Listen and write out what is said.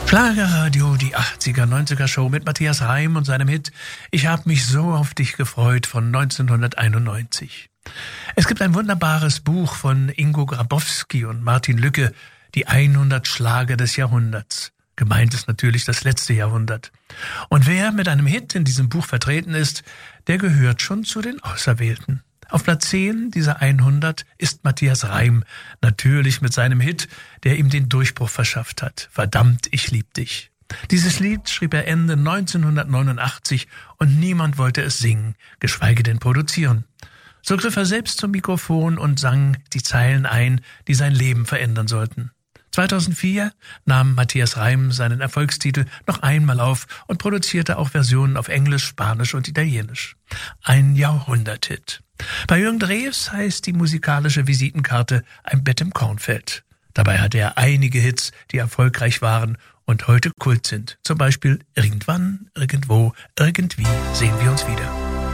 Schlagerradio, die 80er, 90er Show mit Matthias Reim und seinem Hit Ich hab mich so auf dich gefreut von 1991. Es gibt ein wunderbares Buch von Ingo Grabowski und Martin Lücke, die 100 Schlager des Jahrhunderts. Gemeint ist natürlich das letzte Jahrhundert. Und wer mit einem Hit in diesem Buch vertreten ist, der gehört schon zu den Auserwählten. Auf Platz 10 dieser 100 ist Matthias Reim, natürlich mit seinem Hit, der ihm den Durchbruch verschafft hat. Verdammt, ich lieb dich. Dieses Lied schrieb er Ende 1989 und niemand wollte es singen, geschweige denn produzieren. So griff er selbst zum Mikrofon und sang die Zeilen ein, die sein Leben verändern sollten. 2004 nahm Matthias Reim seinen Erfolgstitel noch einmal auf und produzierte auch Versionen auf Englisch, Spanisch und Italienisch. Ein Jahrhunderthit. Bei Jürgen Drews heißt die musikalische Visitenkarte Ein Bett im Kornfeld. Dabei hatte er einige Hits, die erfolgreich waren und heute Kult sind. Zum Beispiel Irgendwann, Irgendwo, Irgendwie sehen wir uns wieder.